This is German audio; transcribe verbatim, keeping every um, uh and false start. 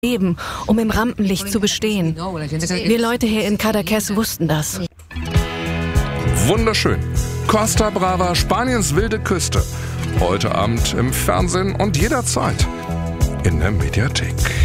Leben, um im Rampenlicht zu bestehen. Wir Leute hier in Cadaqués wussten das. Wunderschön. Costa Brava, Spaniens wilde Küste. Heute Abend im Fernsehen und jederzeit in der Mediathek.